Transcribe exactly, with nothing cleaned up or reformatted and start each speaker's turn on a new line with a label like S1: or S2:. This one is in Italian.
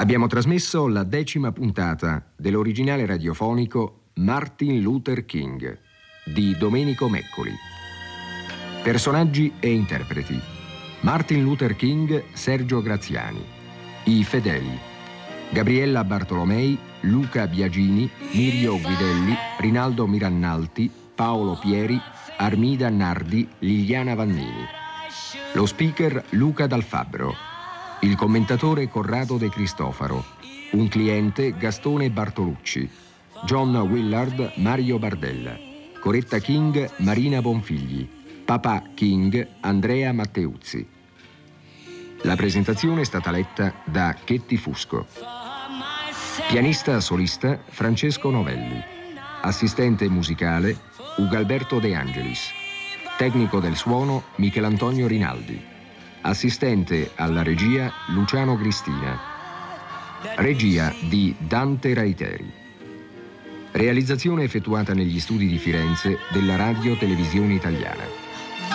S1: Abbiamo trasmesso la decima puntata dell'originale radiofonico Martin Luther King di Domenico Meccoli. Personaggi e interpreti: Martin Luther King, Sergio Graziani. I fedeli: Gabriella Bartolomei, Luca Biagini, Mirio Guidelli, Rinaldo Mirannalti, Paolo Pieri, Armida Nardi, Liliana Vannini. Lo speaker Luca Dal Fabbro. Il commentatore Corrado De Cristofaro. Un cliente Gastone Bartolucci. John Willard Mario Bardella. Coretta King Marina Bonfigli. Papà King Andrea Matteuzzi. La presentazione è stata letta da Chetti Fusco. Pianista solista Francesco Novelli. Assistente musicale Ugalberto De Angelis. Tecnico del suono Michelantonio Rinaldi. Assistente alla regia Luciano Cristina. Regia di Dante Raiteri. Realizzazione effettuata negli studi di Firenze della Radio Televisione Italiana.